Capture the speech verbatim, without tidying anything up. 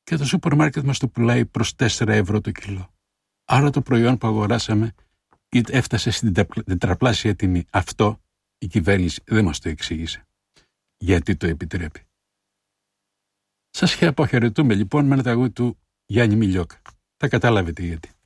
και το σούπερ μάρκετ μας το πουλάει προς τέσσερα ευρώ το κιλό. Άρα το προϊόν που αγοράσαμε έφτασε στην τετραπλάσια τιμή. Αυτό η κυβέρνηση δεν μας το εξήγησε. Γιατί το επιτρέπει. Σας αποχαιρετούμε λοιπόν με ένα τραγούδι του Γιάννη Μιλιόκα. Θα καταλάβετε γιατί.